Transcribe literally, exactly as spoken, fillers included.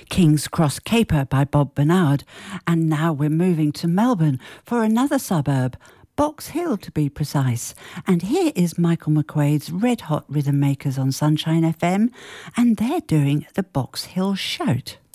King's Cross Caper by Bob Bernard. And now we're moving to Melbourne for another suburb, Box Hill to be precise. And here is Michael McQuaid's Red Hot Rhythm Makers on Sunshine F M, and they're doing the Box Hill Shout.